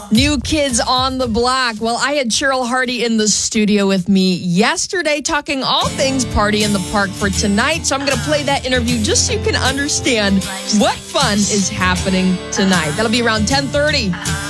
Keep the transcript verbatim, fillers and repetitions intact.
New Kids on the Block. Well, I had Cheryl Hardy in the studio with me yesterday talking all things Party in the Park for tonight. So I'm going to play that interview just so you can understand what fun is happening tonight. That'll be around ten thirty.